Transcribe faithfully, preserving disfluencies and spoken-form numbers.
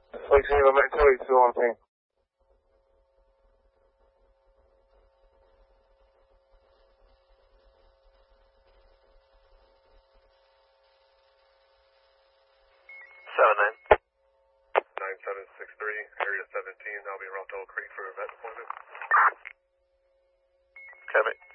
sixteen, I'm at twenty-two on team. seven nine. nine seven six three, area seventeen, I'll be around Oak Creek for event appointment. Copy.